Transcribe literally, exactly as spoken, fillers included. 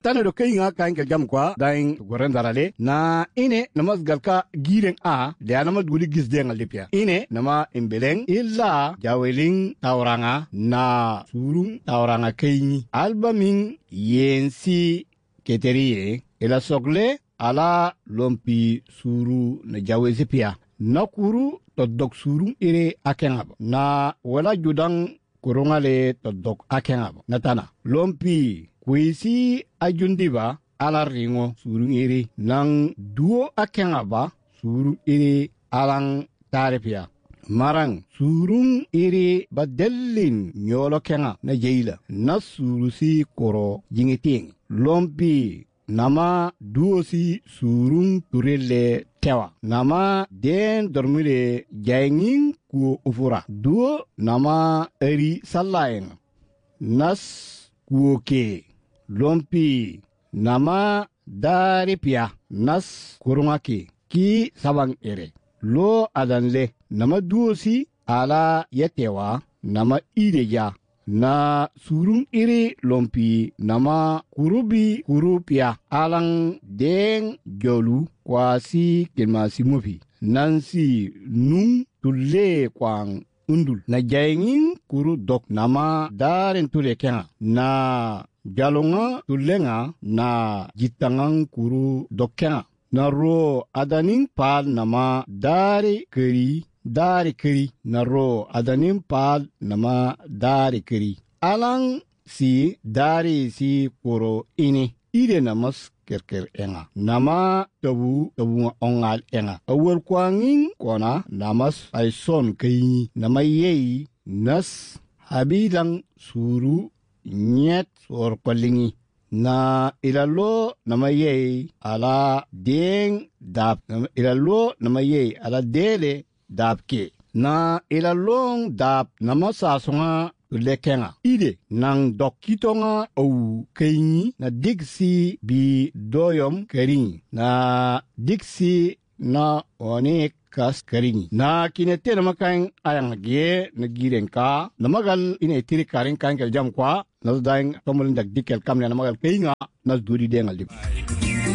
tane do kayinga kan kel jam kwa dain goren darale na ine namas galka giren a da namas guli gisden alipia ine nama imbeleng illa jawelin tawranga na surung tawranga kayni albamin yensi keteriye ila sogle ala lompi suru na jawezi pia na kuru to dok suru ire akengabo na wala judang kurungale to dok akengabo natana lompi kuisi ajundiba ala ringo suru ire nang duo akengaba suru ire alang tarepia marang surung ire badellin nyolo kenga na jeila na suru si koro jingiting lompi nama duosi surung turele tewa nama den dormire jayngin ku ufura duo nama eri sallayen nas kuoke lompi nama daripia nas kurungake ki sabang ere lo adanle nama duosi ala yetewa nama ideja na surung iri lompi nama kurubi kurupia alang deng jolu kwasi kelmasi mufi nansi nung tulle kwang undul na jayngin kuru dok nama daren tule kenga na jalonga tulenga na jitangang kuru dok kenga na ro adaning pal nama dari keri dari keri na ro adanim pal nama dari keri alang si dari si koro ini ide namas kerker enga nama tabu tabu ongal enga awal kwangin kona namas aison kei nama yei nas habilang suru nyet sor palingi na ilalo nama yei ala deng dap ilalo nama yei ala dele dapke na ilalong dap namasasonga lekenga ide nang dokitonga au keini na diksi bi doyom kering na diksi na onek kas kering na kinete na makain ayang ge na girenka na magal ine tiri karing kan kel jam kwa na daing tomolin dak dikel kam na magal keinga na duri dengal dip